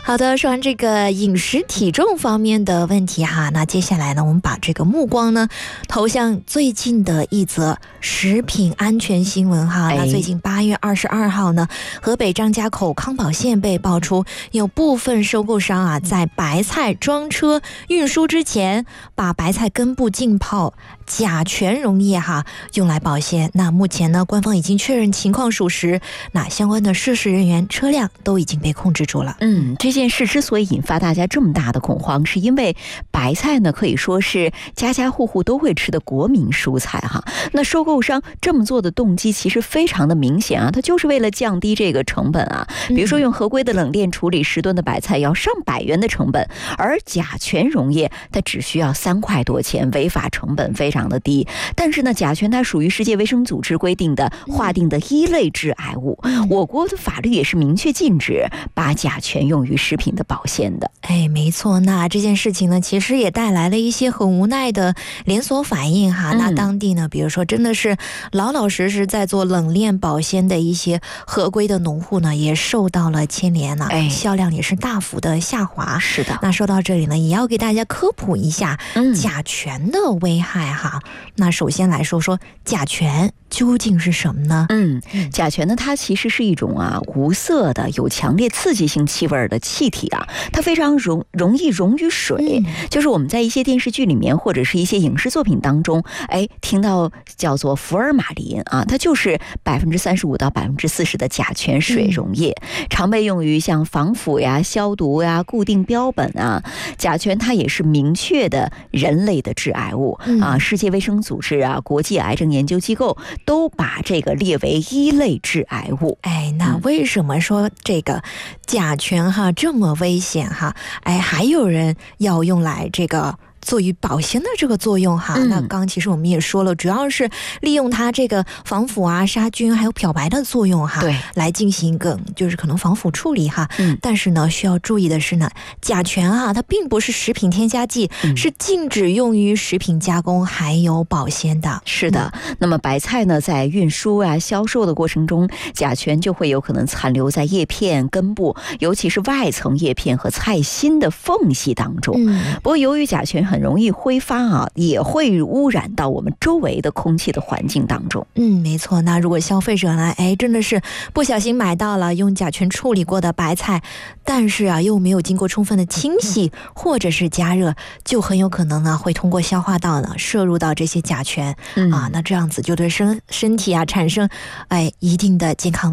好的，说完这个饮食体重方面的问题哈，那接下来呢，我们把这个目光呢投向最近的一则食品安全新闻哈。那最近8月22号呢，河北张家口康保县被爆出有部分收购商啊，在白菜装车运输之前，把白菜根部浸泡甲醛溶液哈，用来保鲜。那目前呢，官方已经确认情况属实，那相关的涉事人员、车辆都已经被控制住了。 这件事之所以引发大家这么大的恐慌，是因为白菜呢可以说是家家户户都会吃的国民蔬菜哈。那收购商这么做的动机其实非常的明显啊，它就是为了降低这个成本啊。比如说用合规的冷链处理10吨的白菜要上百元的成本，而甲醛溶液它只需要3块多钱，违法成本非常的低。但是呢，甲醛它属于世界卫生组织规定的划定的1类致癌物，我国的法律也是明确禁止把甲醛用于食品的保鲜的。 没错，那这件事情呢，其实也带来了一些很无奈的连锁反应哈。那当地呢，比如说真的是老老实实在做冷链保鲜的一些合规的农户呢，也受到了牵连呢，销量也是大幅的下滑。 是的， 那说到这里呢，也要给大家科普一下甲醛的危害哈。那首先来说说甲醛究竟是什么呢？ 甲醛呢，它其实是一种无色的、有强烈刺激性气味的气体啊，它非常容易溶于水。就是我们在一些电视剧里面或者是一些影视作品当中，听到叫做福尔马林啊，它就是35%到40%的甲醛水溶液，常被用于像防腐呀、消毒呀、固定标本啊。甲醛它也是明确的人类的致癌物啊，世界卫生组织啊、国际癌症研究机构都把这个列为1类致癌物。 那为什么说这个甲醛哈这么危险哈？还有人要用来这个做于保鲜的这个作用哈。那刚其实我们也说了，主要是利用它这个防腐啊、杀菌还有漂白的作用哈， 对， 来进行一个就是可能防腐处理哈。但是呢，需要注意的是呢，甲醛啊，它并不是食品添加剂，是禁止用于食品加工还有保鲜的。 是的，那么白菜呢，在运输啊、销售的过程中，甲醛就会有可能残留在叶片、根部，尤其是外层叶片和菜心的缝隙当中。不过由于甲醛很容易挥发啊，也会污染到我们周围的空气的环境当中。 没错。那如果消费者呢，真的是不小心买到了用甲醛处理过的白菜，但是啊又没有经过充分的清洗或者是加热，就很有可能呢会通过消化道呢摄入到这些甲醛啊，那这样子就对身体啊产生一定的健康